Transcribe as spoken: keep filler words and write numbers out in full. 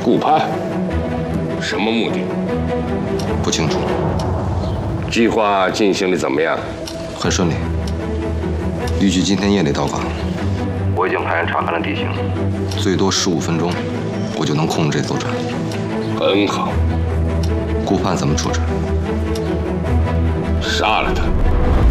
顾盼，什么目的？ 不清楚。 计划进行的怎么样？ 很顺利。预计今天夜里到港。我已经派人查看了地形，最多十五分钟，我就能控制这艘船。 很好。 顾盼怎么处置？ 杀了他。